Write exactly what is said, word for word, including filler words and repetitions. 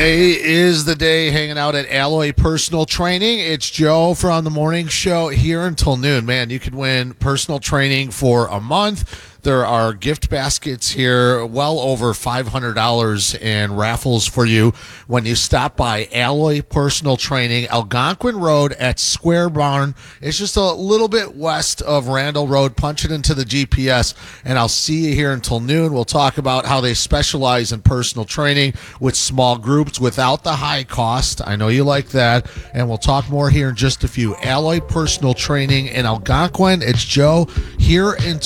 Today is the day hanging out at Alloy Personal Training. It's Joe from the morning show here until noon. Man, you could win personal training for a month. There are gift baskets here, well over five hundred dollars in raffles for you when you stop by Alloy Personal Training, Algonquin Road at Square Barn. It's just a little bit west of Randall Road. Punch it into the G P S, and I'll see you here until noon. We'll talk about how they specialize in personal training with small groups without the high cost. I know you like that, and we'll talk more here in just a few. Alloy Personal Training in Algonquin. It's Joe here in